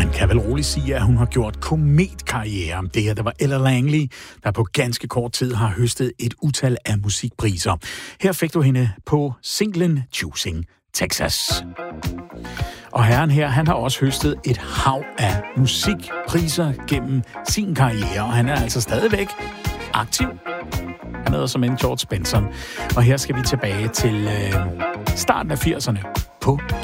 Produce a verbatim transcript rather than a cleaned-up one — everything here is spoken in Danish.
Man kan vel roligt sige, at hun har gjort kometkarriere. Det her, der var Ella Langley, der på ganske kort tid har høstet et utal af musikpriser. Her fik du hende på singlen Choosing Texas. Og herren her, han har også høstet et hav af musikpriser gennem sin karriere, og han er altså stadigvæk aktiv. Han hedder som en George Benson. Og her skal vi tilbage til øh, starten af firserne på